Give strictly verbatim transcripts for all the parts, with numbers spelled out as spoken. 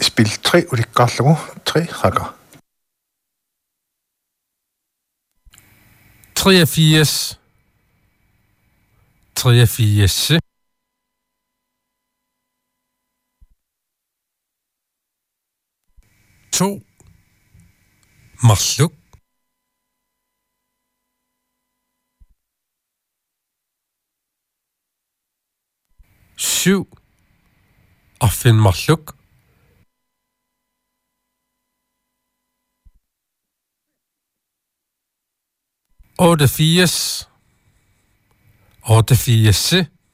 Spil tre ulikkarlugu tre rakker. treogfirs, treogfirs, to, malluk, syv, affin malluk, otteogfirs, otteogfirs,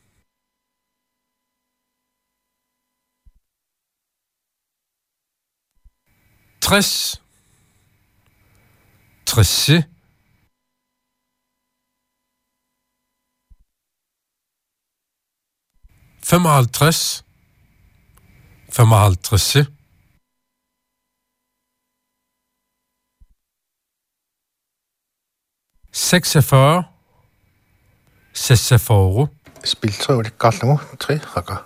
tres, tres, femoghalvtreds, femoghalvtreds, seksogfyrre, seksogfyrre, Spil tre ulikkarlugu tre rakker.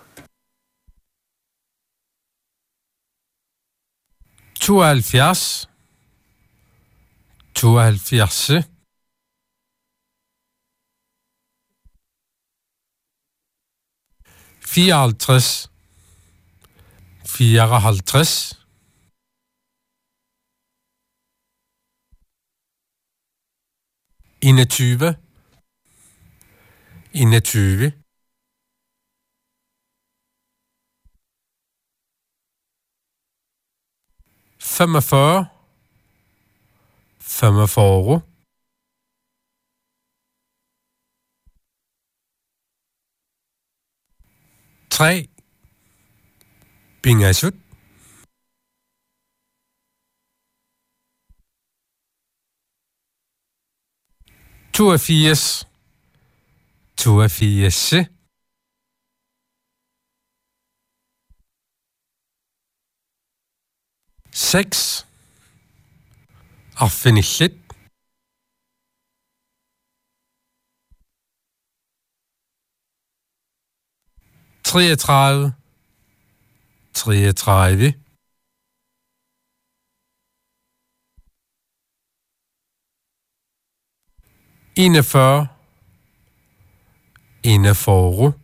tooghalvfjerds, tooghalvfjerds, fireoghalvtreds, fireoghalvtreds, enogtyve, enogtyve, femogfyrre, femogfyrre, tre, bingasut, toogfirs, toogfirs, seks, affinillet, treogtredive, treogtredive, enogfyrre, enogfyrre,